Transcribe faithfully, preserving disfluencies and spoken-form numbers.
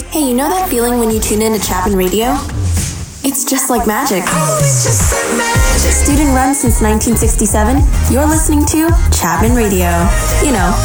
Hey, you know that feeling when you tune in to Chapman Radio? It's just like magic. Student run since nineteen sixty-seven, you're listening to Chapman Radio. You know,